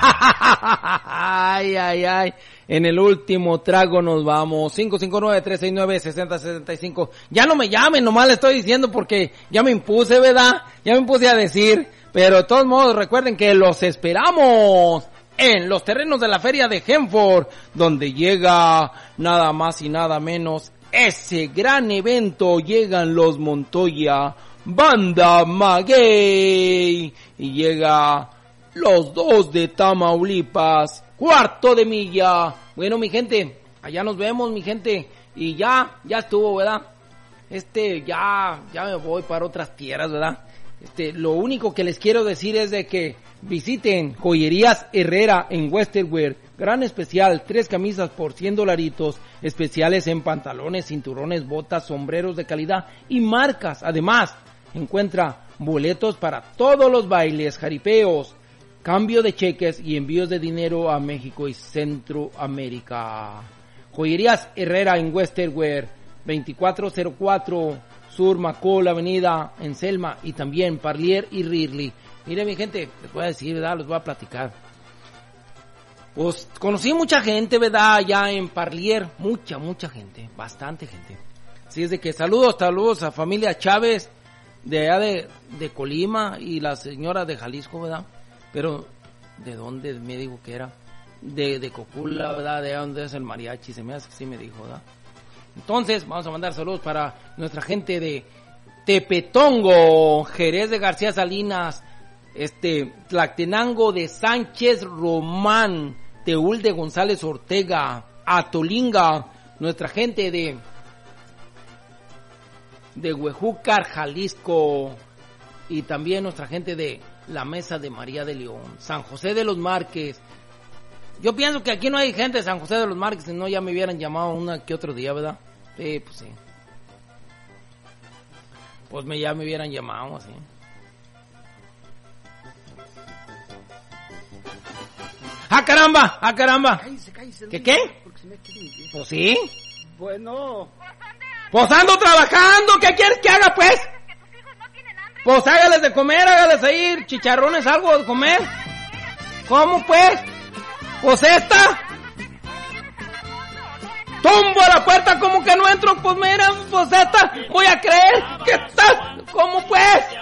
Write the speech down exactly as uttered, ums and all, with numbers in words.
Ay, ay, ay. En el último trago nos vamos. cinco cinco nueve, tres seis nueve, seis cero siete cinco. Ya no me llamen, nomás le estoy diciendo porque ya me impuse, ¿verdad? Ya me impuse a decir. Pero de todos modos, recuerden que los esperamos en los terrenos de la feria de Henford, donde llega nada más y nada menos ese gran evento. Llegan los Montoya, Banda Maguey, y llega los dos de Tamaulipas, Cuarto de Milla. Bueno, mi gente, allá nos vemos, mi gente, y ya, ya estuvo, ¿verdad? Este, ya, ya me voy para otras tierras, ¿verdad? Este, lo único que les quiero decir es de que visiten Joyerías Herrera en Westerwear. Gran especial, tres camisas por cien dolaritos, especiales en pantalones, cinturones, botas, sombreros de calidad y marcas. Además, encuentra boletos para todos los bailes, jaripeos, cambio de cheques y envíos de dinero a México y Centroamérica. Joyerías Herrera en Westerwear, veinticuatro cero cuatro Sur Macol Avenida en Selma, y también Parlier y Ridley. Mire, mi gente, les voy a decir, ¿verdad? Les voy a platicar. Pues conocí mucha gente, ¿verdad? Allá en Parlier, mucha, mucha gente, bastante gente. Así es de que saludos, saludos a familia Chávez de allá de, de Colima y la señora de Jalisco, ¿verdad? Pero, ¿de dónde me dijo que era? De, de Cocula, ¿verdad? De dónde es el mariachi, se me hace que sí me dijo, ¿verdad? Entonces, vamos a mandar saludos para nuestra gente de Tepetongo, Jerez de García Salinas, este, Tlactenango de Sánchez Román, Teúl de González Ortega, Atolinga, nuestra gente de, de Huejúcar, Jalisco, y también nuestra gente de la Mesa de María de León, San José de los Márquez. Yo pienso que aquí no hay gente de San José de los Márquez, si no ya me hubieran llamado una que otro día, ¿verdad? Sí, pues sí. Pues me, ya me hubieran llamado así. ¡Ah, caramba! ¡Ah, caramba! Cállese, cállese. ¿Qué, qué? Porque se me quiere. Pues sí. Bueno. Pues ando trabajando, ¿qué quieres que haga, pues? Pues hágales de comer, hágales ahí chicharrones, algo de comer. ¿Cómo, pues? Pues esta. Tumbo a la puerta, ¿cómo que no entro? Pues mira, pues esta. Voy a creer que está. ¿Cómo, pues?